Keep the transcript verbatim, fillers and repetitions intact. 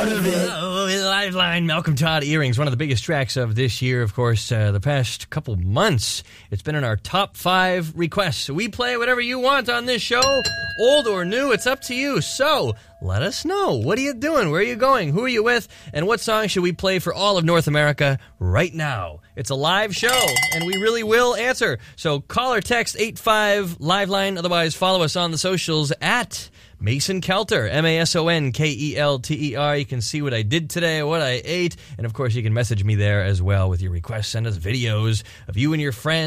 Oh, Lifeline, Malcolm Todd, Earrings, one of the biggest tracks of this year, of course, uh, the past couple months. It's been in our top five requests. So we play whatever you want on this show, old or new, it's up to you. So let us know. What are you doing? Where are you going? Who are you with? And what song should we play for all of North America right now? It's a live show, and we really will answer. So call or text eight five Liveline. Otherwise, follow us on the socials at Mason Kelter, M A S O N K E L T E R. You can see what I did today, what I ate, and of course you can message me there as well with your requests. Send us videos of you and your friends.